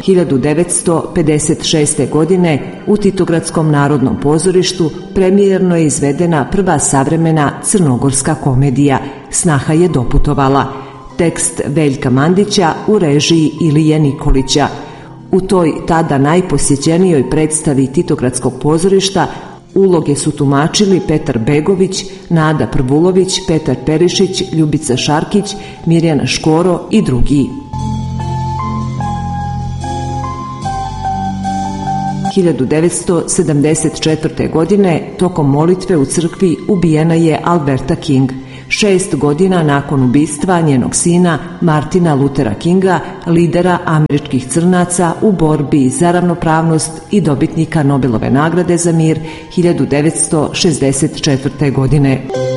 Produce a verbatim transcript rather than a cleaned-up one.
hiljadu devetsto pedeset šeste. godine u Titogradskom narodnom pozorištu premijerno je izvedena prva savremena crnogorska komedija Snaha je doputovala. Tekst Veljka Mandića u režiji Ilije Nikolića. U toj tada najposjećenijoj predstavi Titogradskog pozorišta uloge su tumačili Petar Begović, Nada Prvulović, Petar Perišić, Ljubica Šarkić, Mirjana Škoro i drugi. hiljadu devetsto sedamdeset četvrte. godine tokom molitve u crkvi ubijena je Alberta King. Šest godina nakon ubistva njenog sina Martina Luthera Kinga, lidera američkih crnaca u borbi za ravnopravnost i dobitnika Nobelove nagrade za mir hiljadu devetsto šezdeset četvrte. godine.